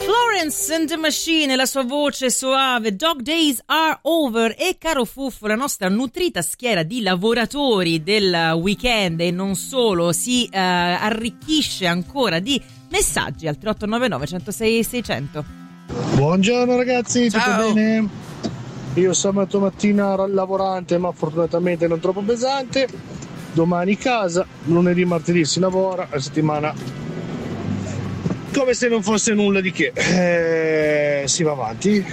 Florence and the Machine, la sua voce soave, Dog Days Are Over. E caro Fuffo, la nostra nutrita schiera di lavoratori del weekend e non solo si arricchisce ancora di messaggi al 3899 106 600. Buongiorno ragazzi, ciao. Tutto bene? Io sabato mattina lavorante, ma fortunatamente non troppo pesante. Domani casa, lunedì, martedì si lavora, la settimana come se non fosse nulla di che. Si va avanti.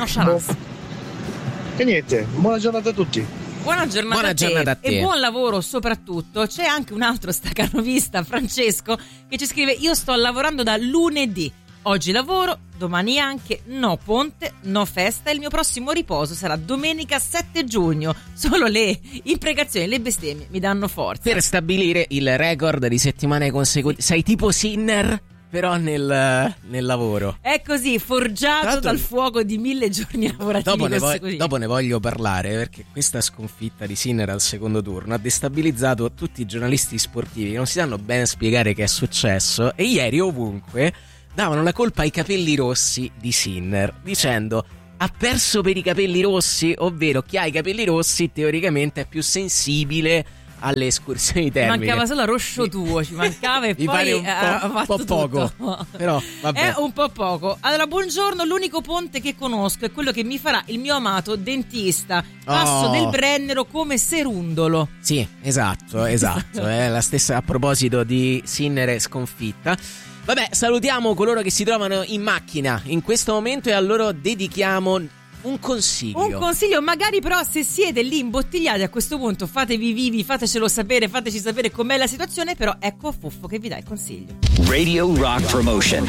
E niente, buona giornata a tutti. Buona giornata a te. E buon lavoro soprattutto. C'è anche un altro staccanovista, Francesco, che ci scrive: io sto lavorando da lunedì, oggi lavoro, domani anche, no ponte, no festa, e il mio prossimo riposo sarà domenica 7 giugno. Solo le imprecazioni, le bestemmie mi danno forza. Per stabilire il record di settimane consecutive. Sei tipo Sinner, però nel lavoro. È così, forgiato dal fuoco di 1000 giorni lavorativi. Dopo ne voglio parlare, perché questa sconfitta di Sinner al secondo turno ha destabilizzato tutti i giornalisti sportivi che non si sanno bene spiegare che è successo, e ieri ovunque davano la colpa ai capelli rossi di Sinner, dicendo: ha perso per i capelli rossi, ovvero chi ha i capelli rossi teoricamente è più sensibile alle escursioni termiche. Mancava solo Roscio tuo, ci mancava e mi poi pare un po' poco. Però vabbè. È un po' poco. Allora, buongiorno, l'unico ponte che conosco è quello che mi farà il mio amato dentista. Passo del Brennero come serundolo. Sì, esatto. La stessa a proposito di Sinner e sconfitta. Vabbè, salutiamo coloro che si trovano in macchina in questo momento e a loro dedichiamo un consiglio, magari però se siete lì imbottigliati a questo punto fatevi vivi, fateci sapere com'è la situazione, però ecco Fuffo che vi dà il consiglio. Radio Rock Promotion.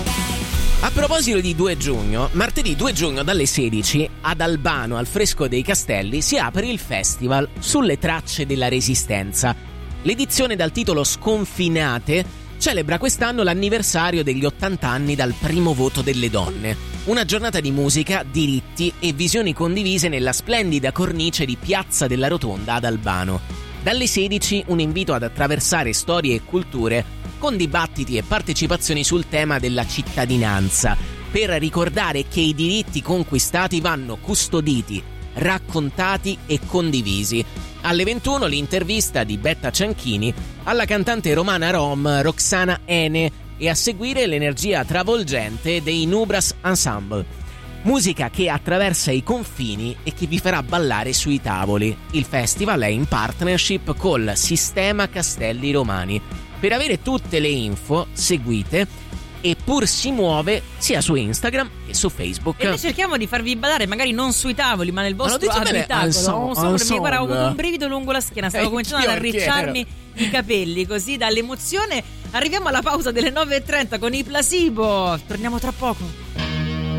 A proposito di 2 giugno, martedì 2 giugno dalle 16 ad Albano al Fresco dei Castelli si apre il festival Sulle tracce della Resistenza. L'edizione dal titolo Sconfinate celebra quest'anno l'anniversario degli 80 anni dal primo voto delle donne. Una giornata di musica, diritti e visioni condivise nella splendida cornice di Piazza della Rotonda ad Albano. Dalle 16 un invito ad attraversare storie e culture con dibattiti e partecipazioni sul tema della cittadinanza, per ricordare che i diritti conquistati vanno custoditi, raccontati e condivisi. Alle 21 l'intervista di Betta Cianchini alla cantante romana rom Roxana Ene e a seguire l'energia travolgente dei Nubras Ensemble. Musica che attraversa i confini e che vi farà ballare sui tavoli. Il festival è in partnership col Sistema Castelli Romani. Per avere tutte le info seguite E Pur si muove sia su Instagram che su Facebook. E noi cerchiamo di farvi ballare, magari non sui tavoli, ma nel vostro abitacolo. Guarda, ho avuto un brivido lungo la schiena, stavo cominciando ad arricciarmi i capelli, così dall'emozione. Arriviamo alla pausa delle 9:30 con i Placebo. Torniamo tra poco.